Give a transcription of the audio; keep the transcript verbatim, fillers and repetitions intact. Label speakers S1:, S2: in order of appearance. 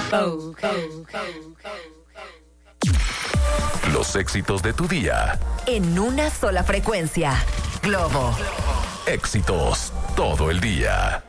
S1: Oh, oh,
S2: Los éxitos de tu día.
S3: En una sola frecuencia. Globo.
S2: Éxitos todo el día.